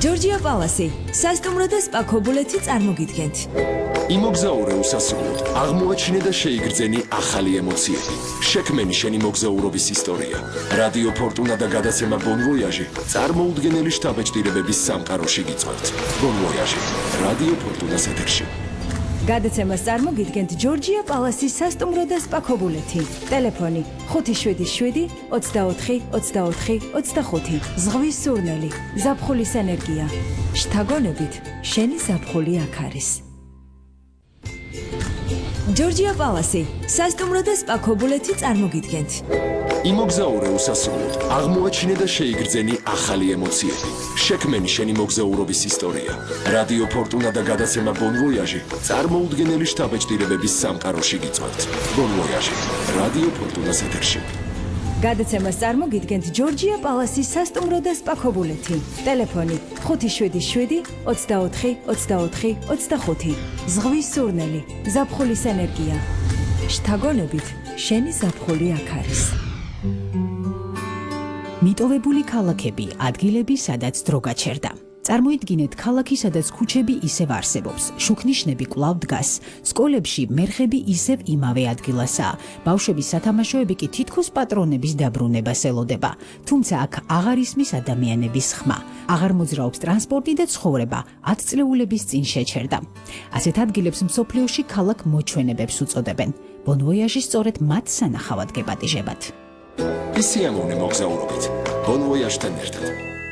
ჯორჯია პალასი, სასტუმრო და სპა ქობულეთი წარმოგიდგენთ. იმოგზაურე უსასრულოდ, აღმოაჩინე და შეიგრძენი ახალი ემოციები. შექმენი შენი მოგზაურობის ისტორია. რადიო ფორტუნა და გადაცემა Bon Voyage წარმოუდგენელი შთაბეჭდილებების სამყაროში გიწევთ. Bon Voyage, რადიო ფორტუნას ეთერში. გადაცემას წარმოგიდგენთ ჯორჯია პალასის სასტუმრო და სპა ქობულეთი. ტელეფონი 577 24 24 25. ზღვის სურნელი, ზაფხულის ენერგია. შთაგონებით, შენი ზაფხული აქ არის. ჯორჯია პალასი, სასტუმრო და სპა ქობულეთი წარმოგიდგენთ. იმოგზაურე უსასრულოდ, აღმოაჩინე და შეიგრძენი ახალი ემოციები. შექმენი შენი მოგზაურობის ისტორია. რადიო ფორტუნა და გადაცემა Bon Voyage წარმოუდგენელი შთაბეჭდილებების სამყაროში გიწევთ. Bon Voyage, რადიო ფორტუნას ეთერში. გადაცემას წარმოგიდგენთ ჯორჯია პალასის სასტუმრო და სპა ქობულეთი. ტელეფონი 577 24 24 25. ზღვის სურნელი, ზაფხულის ენერგია. შთაგონებით, შენი ზაფხული აქ არის. მიტოვებული ქალაქები, ადგილები, სადაც დრო გაჩერდა. წარმოიდგინეთ ქალაქი, სადაც ქუჩები ისევ არსებობს, შუქნიშნები კვლავ დგას, სკოლებში მერხები ისევ იმავე ადგილასაა, ბავშვების სათამაშოები კი თითქოს პატრონების დაბრუნებას ელოდება, თუმცა აქ აღარ ისმის ადამიანების ხმა, აღარ მოძრაობს ტრანსპორტი და ცხოვრება 10 წლეულების წინ შეჩერდა. ასეთ ადგილებს მსოფლიოში ქალაქ მოჩვენებებს უწოდებენ. Bon Voyage სწორედ მათ სანახავად გეპატიჟებათ. ისიამოვნე მოგზაურობით, Bon Voyage-თან ერთად.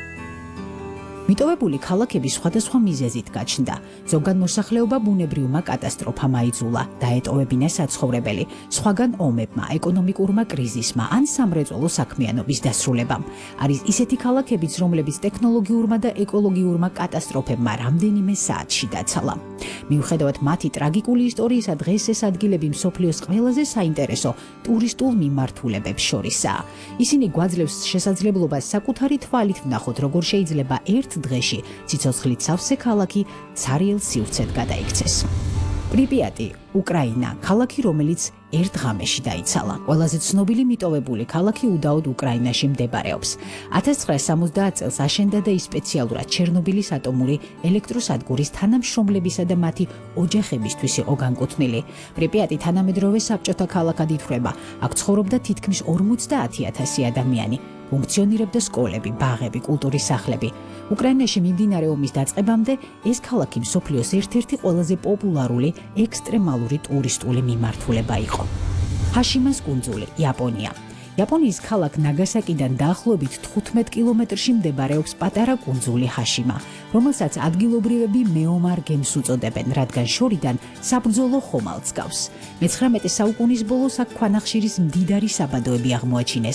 მიტოვებული ქალაქები სხვადასხვა მიზეზით გაჩნდა. ზოგან მოსახლეობა ბუნებრივმა კატასტროფამ აიძულა, დაეტოვებინა საცხოვრებელი, სხვაგან ომებმა, ეკონომიკურმა კრიზისმა ან სამრეწველო საქმიანობის დასრულებამ. არის ისეთი ქალაქებიც, რომლებიც ტექნოლოგიურმა და ეკოლოგიურმა კატასტროფებმა რამდენიმე საათში დაცალა. მიუხედავად მათი ტრაგიკული ისტორიისა, დღეს ეს ადგილები მსოფლიოს ყველაზე საინტერესო ტურისტულ მიმართულებებს შორისაა. ისინი გვაძლევს შესაძლებლობას საკუთარი თვალით ვნახოთ, როგორ შეიძლება ერთ დღეში ციცოცხლით სავსე ქალაქი ცარიელ სივრცედ გადაიქცეს. პრიპიატი, უკრაინა, ქალაქი, რომელიც ერთ ღამეში დაიცალა. ყველაზე ცნობილი მიტოვებული ქალაქი უდაოდ უკრაინაში მდებარეობს. 1970 წელს აშენდა და ის სპეციალურად ჩერნობილის ატომური ელექტროსადგურის თანამშრომლებისა და მათი ოჯახებისთვის იყო განკუთვნილი. პრიპიატი თანამედროვე საბჭოთა ქალაქად ითვლება. აქ ცხოვრობდა თითქმის 50,000 ადამიანი. ფუნქციონირებდა სკოლები, ბაღები, კულტურის სახლები. უკრაინაში მიმდინარე ომის დაწყებამდე ეს ქალაქი მსოფლიოს ერთ-ერთი ყველაზე პოპულარული ექსტრემალური ტურისტული მიმართულება იყო. ჰაშიმას კუნძული, იაპონია. იაპონიის ქალაქ ნაგასაკიდან დაახლოებით 15 კილომეტრში მდებარეობს პატარა კუნძული ჰაშიმა, რომელსაც ადგილობრივები მეომარ გემს უწოდებენ, რადგან შორიდან საბრძოლო ხომალდს გავს. მე-19 საუკუნის ბოლოს აქ ქვანახშირის მდიდარი საბადოები აღმოაჩინეს.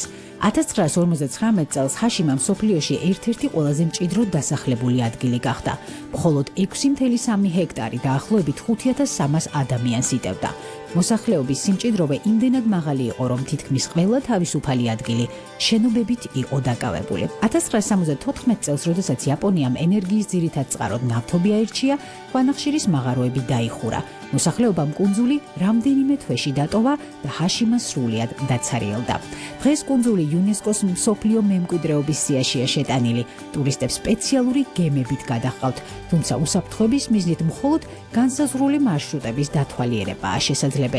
1959 წელს ჰაშიმა მსოფლიოში ერთ-ერთი ყველაზე მჭიდროდ დასახლებული ადგილი გახდა. მხოლოდ 6,3 ჰექტარი დაახლოებით 5,300 ადამიანს იტევდა. მოსახლეობის სიმჭიდროვე იმდენად მაღალი იყო, რომ თითქმის ყველა თავისუფალი ადგილი შენობებით იყო დაკავებული. 1974 წელს, როდესაც იაპონიამ ენერგიის ძირითად წყაროდ ნავთობი აირჩია, ქვანახშირის მაღაროები დაიხურა. მოსახლეობამ კუნძული რამდენიმე თვეში დატოვა და ჰაშიმა სრულად დაცარიელდა. დღეს კუნძული იუნესკოს მსოფლიო მემკვიდრეობის სიაშია შეტანილი. ტურისტებს სპეციალური გემებით გადაჰყავთ, თუმცა უსაფრთხოების მიზნით მხოლოდ განსაზღვრული მარშრუტების დათვალიერებაა შესაძლებელი.